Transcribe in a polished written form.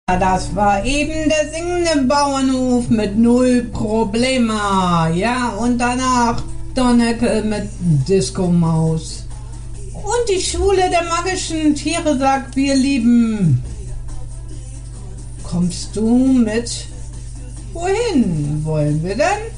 Das war eben der singende Bauernhof mit null Problema. Ja, und danach Donnerke mit Disco-Maus. Und die Schule der magischen Tiere sagt, wir lieben. Kommst du mit? Wohin wollen wir denn?